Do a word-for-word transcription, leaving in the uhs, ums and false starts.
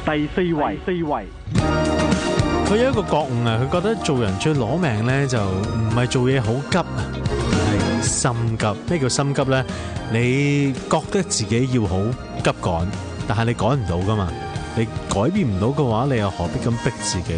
第四位，四位。 佢有一個覺悟啊，佢覺得做人最攞命咧就唔係做嘢好急啊，係心急。咩叫心急咧？你覺得自己要好急趕，但係你趕唔到噶嘛？你改變唔到嘅話，你又何必咁逼自己？